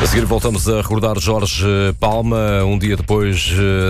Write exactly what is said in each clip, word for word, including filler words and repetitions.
A seguir voltamos a recordar Jorge Palma, um dia depois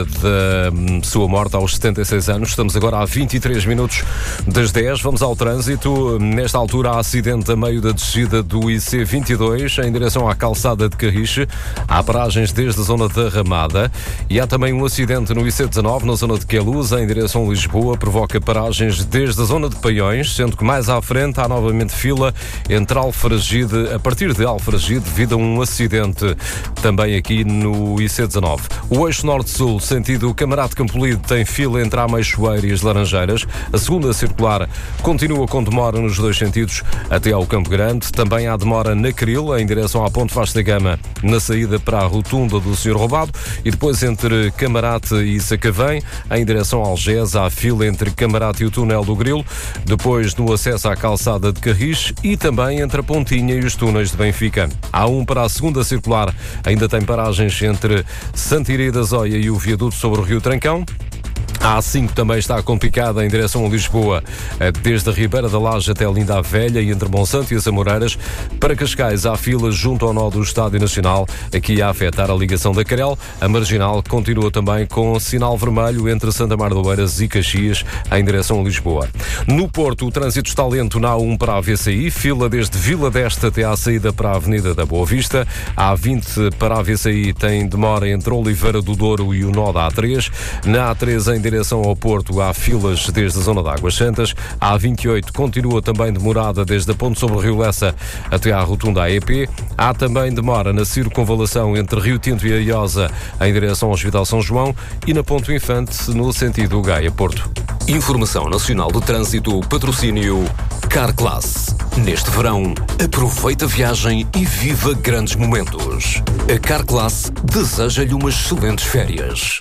da sua morte aos setenta e seis anos. Estamos agora a vinte e três minutos das dez. Vamos ao trânsito. Nesta altura há acidente a meio da descida do I C vinte e dois em direção à calçada de Carriche. Há paragens desde a zona da Ramada e há também um acidente no I C dezanove na zona de Queluz em direção a Lisboa. Provoca paragens desde a zona de Paiões, sendo que mais à frente há novamente fila entre Alfragide, a partir de Alfragide, devido a um acidente também aqui no I C dezanove. O eixo norte-sul, sentido Camarate Campolide, tem fila entre a Meixoeira e as Laranjeiras. A segunda circular continua com demora nos dois sentidos até ao Campo Grande. Também há demora na Cril, em direção à Ponte Vasta Gama, na saída para a rotunda do senhor Roubado. E depois entre Camarate e Sacavém, em direção a Algés, há fila entre Camarate e o túnel do Grilo. Depois no acesso à calçada de Carris e também entre a Pontinha e os túneis de Benfica. Há um para a segunda circular, ainda tem paragens entre Santirê da Zóia e o viaduto sobre o Rio Trancão. A A cinco também está complicada em direção a Lisboa, desde a Ribeira da Laje até Linda a Velha e entre Monsanto e as Amoreiras. Para Cascais há filas junto ao nó do Estádio Nacional, aqui a afetar a ligação da Carel. A Marginal continua também com sinal vermelho entre Santa Mar de Oeiras e Caxias em direção a Lisboa. No Porto o trânsito está lento na A um para a V C I, fila desde Vila d'Este até à saída para a Avenida da Boa Vista. A A vinte para a V C I tem demora entre Oliveira do Douro e o nó da A três. Na A três em direção ao Porto há filas desde a zona de Águas Santas. A A vinte e oito continua também demorada desde a ponte sobre o Rio Lessa até à rotunda A E P. Há também demora na circunvalação entre Rio Tinto e Ariosa em direção ao Hospital São João e na Ponto Infante no sentido Gaia-Porto. Informação Nacional de Trânsito, patrocínio Carclass. Neste verão, aproveita a viagem e viva grandes momentos. A Carclass deseja-lhe umas excelentes férias.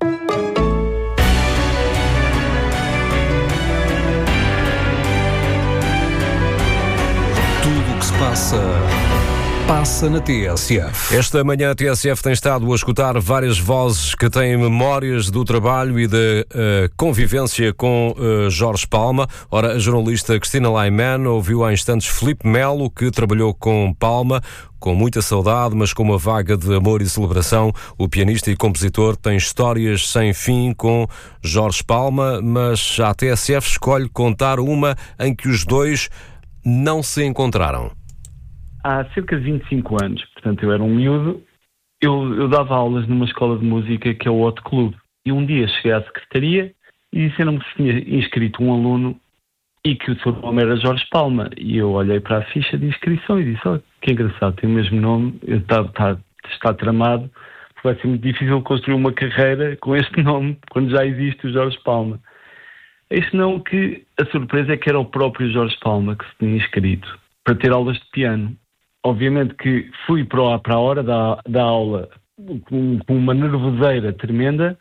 Passa, passa na T S F. Esta manhã a T S F tem estado a escutar várias vozes que têm memórias do trabalho e da uh, convivência com uh, Jorge Palma. Ora, a jornalista Cristina Laiman ouviu há instantes Filipe Melo, que trabalhou com Palma, com muita saudade, mas com uma vaga de amor e celebração. O pianista e compositor tem histórias sem fim com Jorge Palma, mas a T S F escolhe contar uma em que os dois não se encontraram. Há cerca de vinte e cinco anos, portanto eu era um miúdo, eu, eu dava aulas numa escola de música que é o Hot Club. E um dia cheguei à secretaria e disseram-me que se tinha inscrito um aluno e que o seu nome era Jorge Palma. E eu olhei para a ficha de inscrição e disse, olha, que engraçado, tem o mesmo nome, está, está, está tramado, vai ser muito difícil construir uma carreira com este nome, quando já existe o Jorge Palma. Este não, que a surpresa é que era o próprio Jorge Palma que se tinha inscrito para ter aulas de piano. Obviamente que fui para a, para a hora da, da aula com, com uma nervoseira tremenda,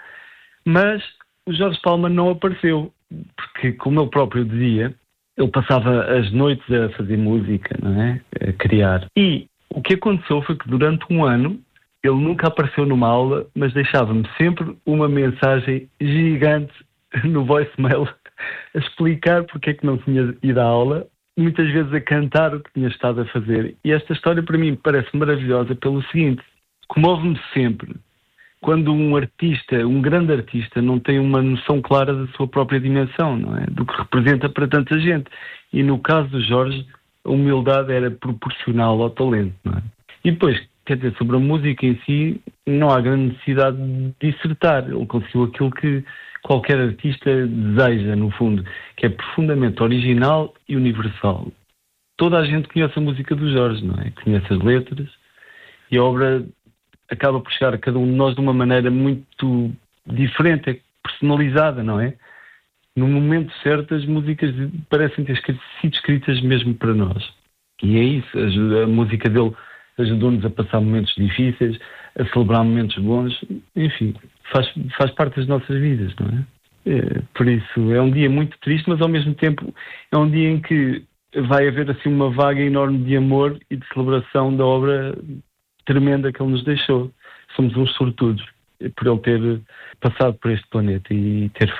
mas o Jorge Palma não apareceu, porque, como ele próprio dizia, ele passava as noites a fazer música, não é? A criar. E o que aconteceu foi que durante um ano ele nunca apareceu numa aula, mas deixava-me sempre uma mensagem gigante no voicemail a explicar porque é que não tinha ido à aula, muitas vezes a cantar o que tinha estado a fazer. E esta história para mim parece maravilhosa pelo seguinte: comove-me sempre quando um artista, um grande artista, não tem uma noção clara da sua própria dimensão, não é? Do que representa para tanta gente. E no caso do Jorge, a humildade era proporcional ao talento, não é? E depois, quer dizer, sobre a música em si, não há grande necessidade de dissertar. Ele conseguiu aquilo que qualquer artista deseja, no fundo, que é profundamente original e universal. Toda a gente conhece a música do Jorge, não é? Conhece as letras e a obra acaba por chegar a cada um de nós de uma maneira muito diferente, personalizada, não é? No momento certo, as músicas parecem ter sido escritas mesmo para nós. E é isso, a, a música dele ajudou-nos a passar momentos difíceis, a celebrar momentos bons, enfim, faz, faz parte das nossas vidas, não é? É? Por isso, é um dia muito triste, mas ao mesmo tempo é um dia em que vai haver assim uma vaga enorme de amor e de celebração da obra tremenda que ele nos deixou. Somos uns sortudos por ele ter passado por este planeta e ter